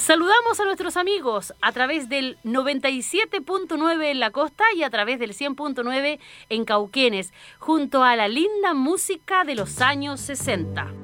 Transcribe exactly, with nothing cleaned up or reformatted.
Saludamos a nuestros amigos a través del noventa y siete punto nueve en la costa y a través del cien punto nueve en Cauquenes, junto a la linda música de los años sesenta.